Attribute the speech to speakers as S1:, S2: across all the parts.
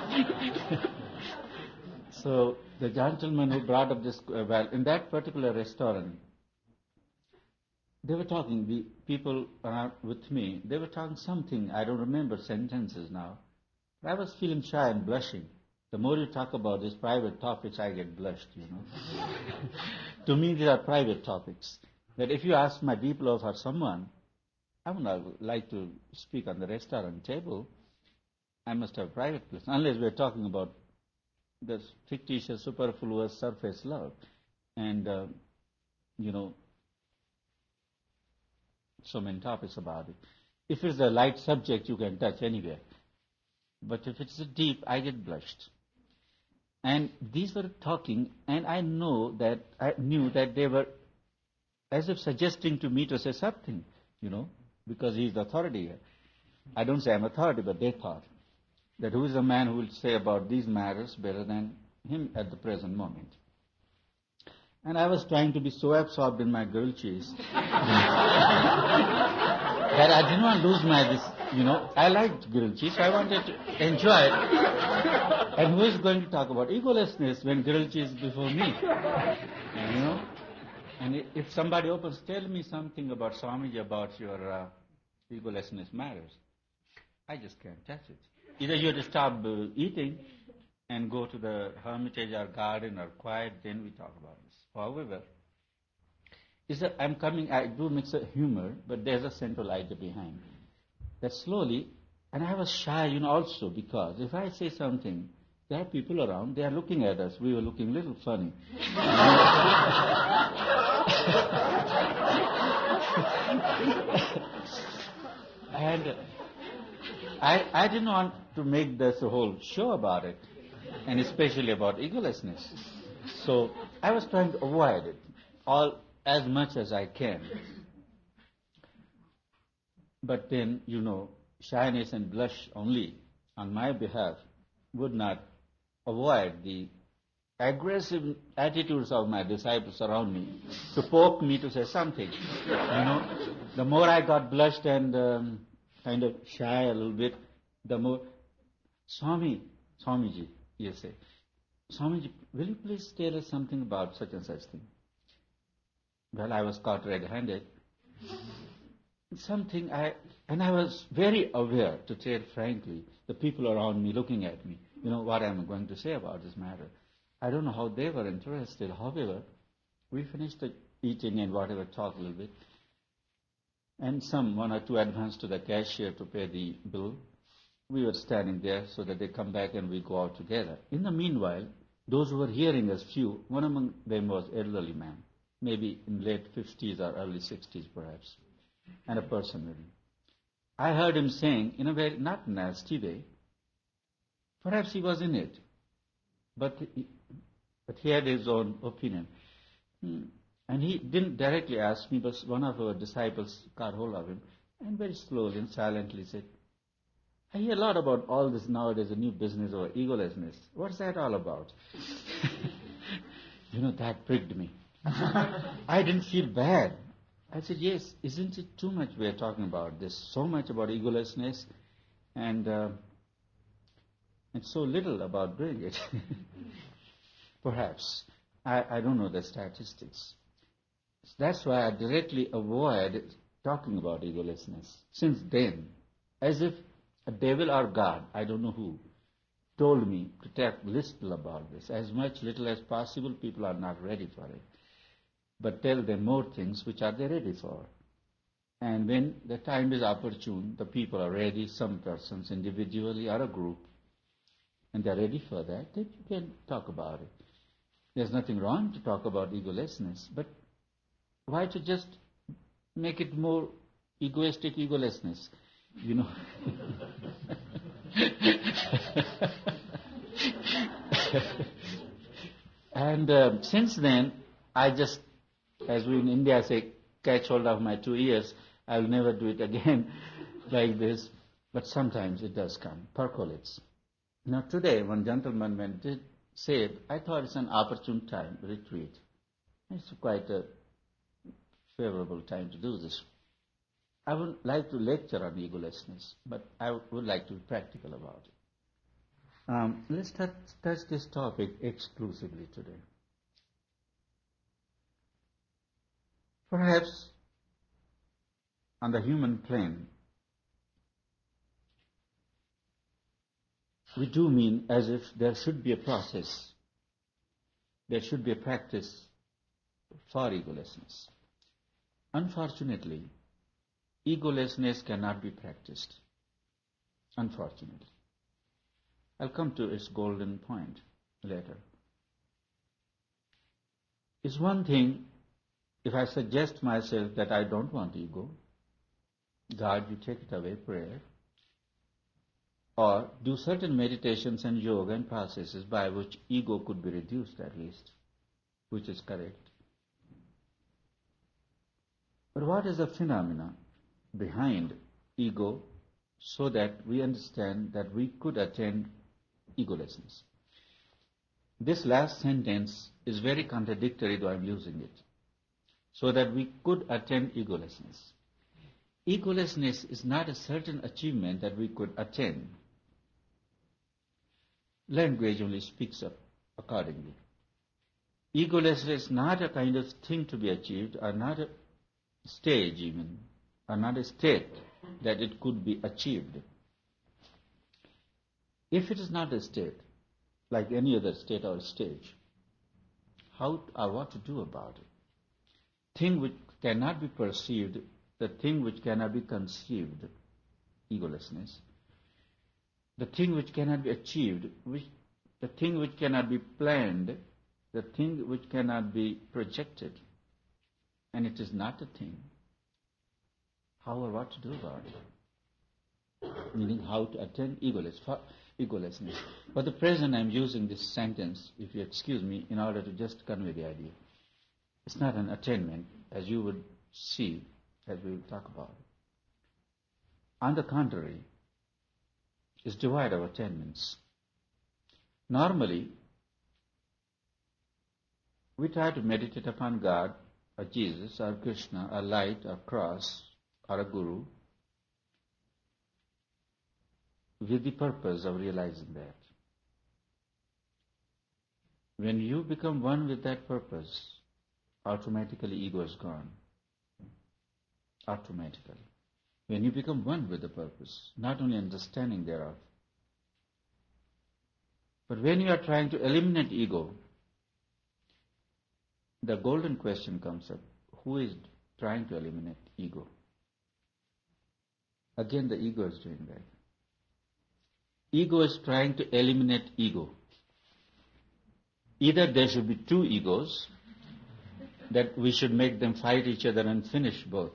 S1: So the gentleman who brought up this, well, in that particular restaurant, they were talking, the people with me, they were talking something, I don't remember sentences now. I was feeling shy and blushing. The more you talk about these private topics, I get blushed, To me, these are private topics. That if you ask my deep love for someone, I would not like to speak on the restaurant table. I must have private place, unless we're talking about this fictitious, superfluous, surface love. And, so many topics about it. If it's a light subject, you can touch anywhere. But if it's deep, I get blushed. And these were talking, and I knew that they were as if suggesting to me to say something, because he's the authority here. I don't say I'm authority, but they thought that who is the man who will say about these matters better than him at the present moment. And I was trying to be so absorbed in my grilled cheese that I did not lose I liked grilled cheese, so I wanted to enjoy it. And who is going to talk about egolessness when grilled cheese is before me? And if somebody opens, tell me something about Swamiji, about your egolessness matters, I just can't touch it. Either you have to stop eating and go to the hermitage or garden or quiet, then we talk about this. However, I do mix a humor, but there's a central idea behind. That slowly, and I was shy, also, because if I say something, there are people around, they are looking at us. We were looking a little funny. And I didn't want to make this a whole show about it, and especially about egolessness. So I was trying to avoid it as much as I can. But then, shyness and blush only on my behalf would not avoid the aggressive attitudes of my disciples around me to poke me to say something. The more I got blushed and kind of shy a little bit, the more, Swamiji, you say, Swamiji, will you please tell us something about such and such thing? Well, I was caught red-handed. And I was very aware, to tell frankly, the people around me looking at me, what I'm going to say about this matter. I don't know how they were interested. However, we finished the eating and whatever, talk a little bit. And one or two advanced to the cashier to pay the bill. We were standing there so that they come back and we go out together. In the meanwhile, those who were hearing us few, one among them was elderly man, maybe in late 50s or early 60s perhaps, and a person with him. I heard him saying, in a very not nasty way, perhaps he was in it, but he had his own opinion. And he didn't directly ask me, but one of our disciples got hold of him and very slowly and silently said, I hear a lot about all this nowadays, a new business or egolessness. What's that all about? That pricked me. I didn't feel bad. I said, yes, isn't it too much we're talking about this? So much about egolessness and so little about doing it. Perhaps. I don't know the statistics. That's why I directly avoid talking about egolessness. Since then, as if a devil or God, I don't know who, told me to talk little about this. As little as possible, people are not ready for it. But tell them more things which are they ready for. And when the time is opportune, the people are ready, some persons individually or a group, and they're ready for that, then you can talk about it. There's nothing wrong to talk about egolessness, but why to just make it more egoistic egolessness? And since then, I just, as we in India say, catch hold of my 2 ears. I'll never do it again like this. But sometimes it does come, percolates. Now today, one gentleman when did say it, I thought it's an opportune time, retreat. It's quite a favorable time to do this. I would like to lecture on egolessness, but I would like to be practical about it. Let's touch this topic exclusively today. Perhaps on the human plane, we do mean as if there should be a process, there should be a practice for egolessness. Unfortunately, egolessness cannot be practiced. Unfortunately. I'll come to its golden point later. It's one thing if I suggest myself that I don't want ego, God, you take it away, prayer, or do certain meditations and yoga and processes by which ego could be reduced at least, which is correct. But what is the phenomena behind ego so that we understand that we could attain egolessness? This last sentence is very contradictory, though I'm using it. So that we could attain egolessness. Egolessness is not a certain achievement that we could attain. Language only speaks up accordingly. Egolessness is not a kind of thing to be achieved, or not a stage even, or not a state that it could be achieved. If it is not a state, like any other state or stage, how or what to do about it? Thing which cannot be perceived, the thing which cannot be conceived, egolessness. The thing which cannot be achieved, the thing which cannot be planned, the thing which cannot be projected, and it is not a thing. How or what to do about it? Meaning how to attain egolessness. For the present, I'm using this sentence, if you excuse me, in order to just convey the idea. It's not an attainment, as you would see, as we will talk about. On the contrary, it's devoid of attainments. Normally, we try to meditate upon God, or Jesus, or Krishna, or light, or cross, or a guru, with the purpose of realizing that. When you become one with that purpose, automatically ego is gone. Automatically. When you become one with the purpose, not only understanding thereof, but when you are trying to eliminate ego, the golden question comes up, who is trying to eliminate ego? Again, the ego is doing that. Ego is trying to eliminate ego. Either there should be two egos, that we should make them fight each other and finish both.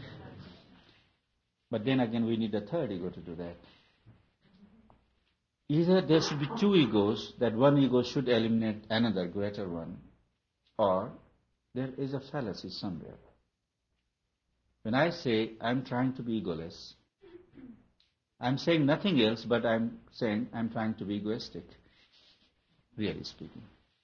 S1: But then again, we need a third ego to do that. Either there should be two egos, that one ego should eliminate another greater one, or there is a fallacy somewhere. When I say I'm trying to be egoless, I'm saying nothing else, but I'm saying I'm trying to be egoistic, really speaking.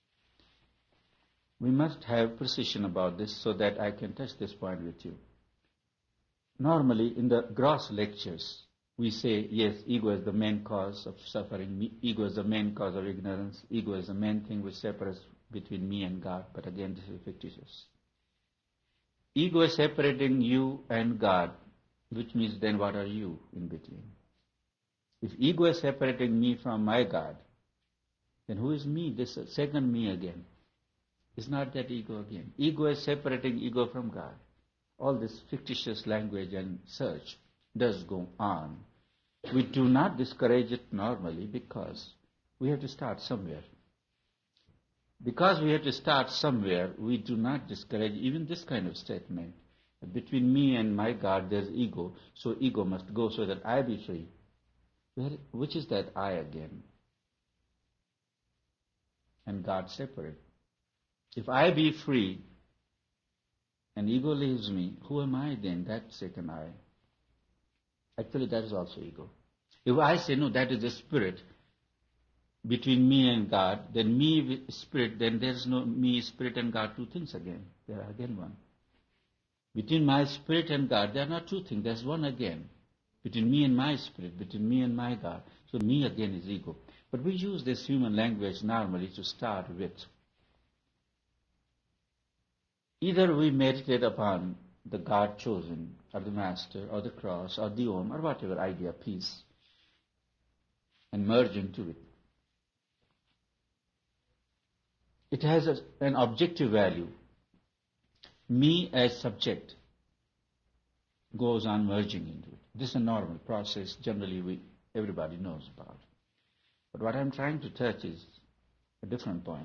S1: We must have precision about this so that I can touch this point with you. Normally, in the gross lectures, we say, yes, ego is the main cause of suffering, ego is the main cause of ignorance, ego is the main thing which separates between me and God, but again, this is fictitious. Ego is separating you and God, which means then what are you in between? If ego is separating me from my God, then who is me, this second me again? Is not that ego again. Ego is separating ego from God. All this fictitious language and search does go on. We do not discourage it normally because we have to start somewhere. Because we have to start somewhere, we do not discourage even this kind of statement. Between me and my God there's ego, so ego must go so that I be free. Well, which is that I again? And God separate. If I be free and ego leaves me, who am I then? That second I. Actually, that is also ego. If I say, no, that is the spirit between me and God, then me with spirit, then there is no me, spirit and God, two things again. There are again one. Between my spirit and God, there are not two things, there's one again. Between me and my spirit, between me and my God. So me again is ego. But we use this human language normally to start with. Either we meditate upon the God chosen, or the Master, or the cross, or the Om, or whatever idea, peace, and merge into it. It has an objective value. Me as subject goes on merging into it. This is a normal process, generally everybody knows about. But what I'm trying to touch is a different point.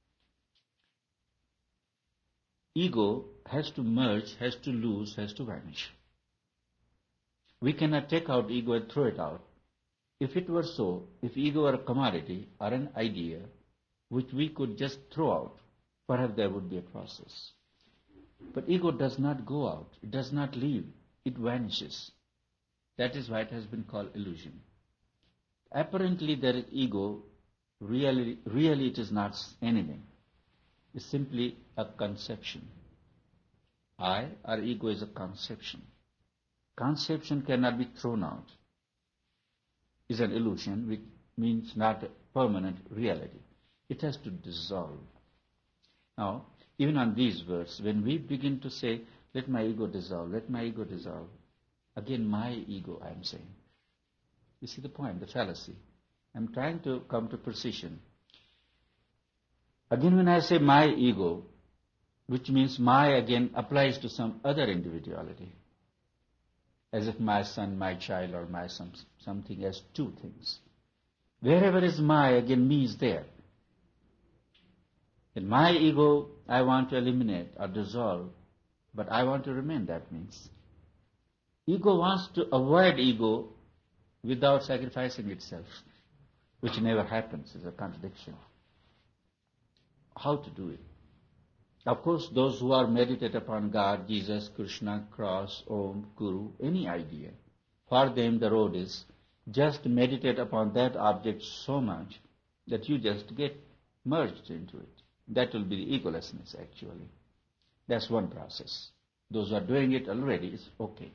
S1: Ego has to merge, has to lose, has to vanish. We cannot take out ego and throw it out. If it were so, if ego were a commodity or an idea which we could just throw out, perhaps there would be a process. But ego does not go out, it does not leave, it vanishes. That is why it has been called illusion. Apparently there is ego, really it is not anything. It's simply a conception. I or ego is a conception. Conception cannot be thrown out. It's an illusion, which means not a permanent reality. It has to dissolve. Now, even on these words, when we begin to say, let my ego dissolve, let my ego dissolve, again, my ego, I am saying. You see the point, the fallacy. I'm trying to come to precision. Again, when I say my ego, which means my again applies to some other individuality, as if my son, my child, or my something as two things. Wherever is my, again me is there. In my ego, I want to eliminate or dissolve, but I want to remain, that means. Ego wants to avoid ego without sacrificing itself, which never happens, is a contradiction. How to do it? Of course, those who are meditate upon God, Jesus, Krishna, cross, Om, Guru, any idea, for them the road is just meditate upon that object so much that you just get merged into it. That will be the egolessness, actually. That's one process. Those who are doing it already is okay.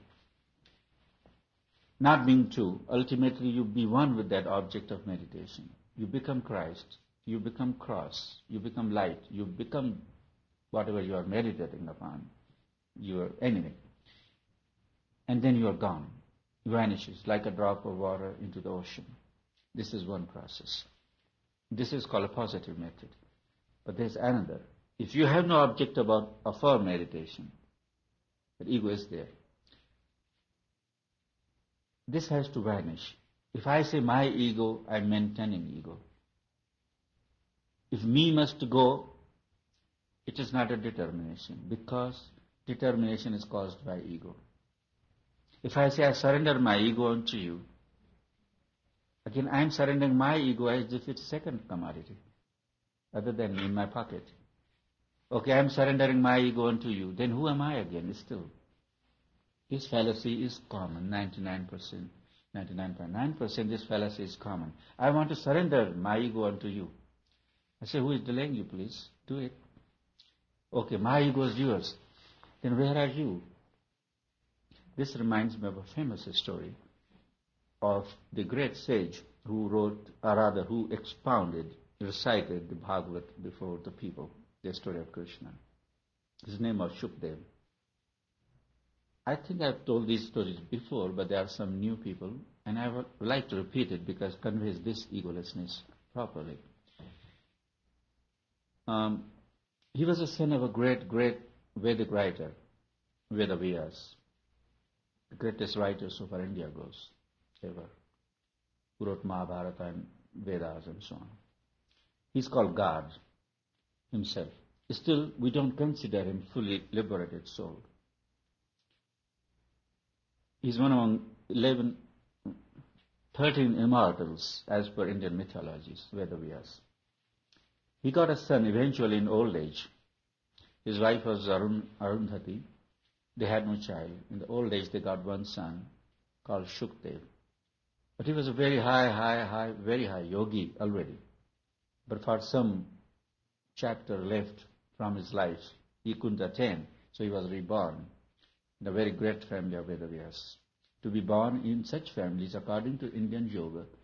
S1: Not being two, ultimately you be one with that object of meditation. You become Christ, you become cross, you become light, you become whatever you are meditating upon, you are anything. And then you are gone. Vanishes like a drop of water into the ocean. This is one process. This is called a positive method. But there's another. If you have no object for meditation, the ego is there. This has to vanish. If I say my ego, I'm maintaining ego. If me must go, it is not a determination, because determination is caused by ego. If I say I surrender my ego unto you, again I am surrendering my ego as if it's second commodity, other than me in my pocket. Okay, I am surrendering my ego unto you, then who am I again still? This fallacy is common, 99.9% this fallacy is common. I want to surrender my ego unto you. I say, who is delaying you, please? Do it. Okay, my ego is yours. Then where are you? This reminds me of a famous story of the great sage who who recited the Bhagavad before the people, the story of Krishna. His name was Shukdev. I think I've told these stories before, but there are some new people, and I would like to repeat it because it conveys this egolessness properly. He was the son of a great Vedic writer, Vedavyas, the greatest writer so far India goes, ever, who wrote Mahabharata and Vedas and so on. He's called God himself. Still, we don't consider him fully liberated soul. He's one among 13 immortals as per Indian mythologies, Vedavyas. He got a son eventually in old age. His wife was Arundhati. They had no child. In the old age, they got one son called Shukdev. But he was a very very high yogi already. But for some chapter left from his life, he couldn't attain. So he was reborn in a very great family of Vedavyas. To be born in such families, according to Indian yoga,